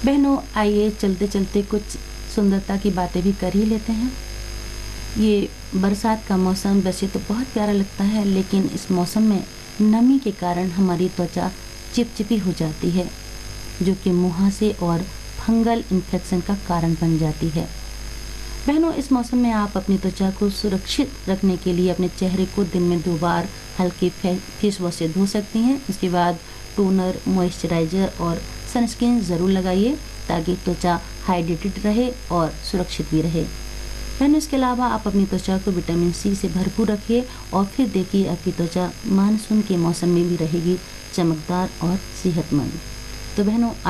बहनों, आइए चलते चलते कुछ सुंदरता की बातें भी कर ही लेते हैं। ये बरसात का मौसम वैसे तो बहुत प्यारा लगता है, लेकिन इस मौसम में नमी के कारण हमारी त्वचा चिपचिपी हो जाती है, जो कि मुहासे और फंगल इन्फेक्शन का कारण बन जाती है। बहनों, इस मौसम में आप अपनी त्वचा को सुरक्षित रखने के लिए अपने चेहरे को दिन में 2 बार हल्के फेस वॉश से धो सकती हैं। इसके बाद टोनर, मॉइस्चराइज़र और सनस्क्रीन ज़रूर लगाइए, ताकि त्वचा हाइड्रेटेड रहे और सुरक्षित भी रहे। बहनों, इसके अलावा आप अपनी त्वचा को विटामिन सी से भरपूर रखिए और फिर देखिए आपकी त्वचा मानसून के मौसम में भी रहेगी चमकदार और सेहतमंद। तो बहनों,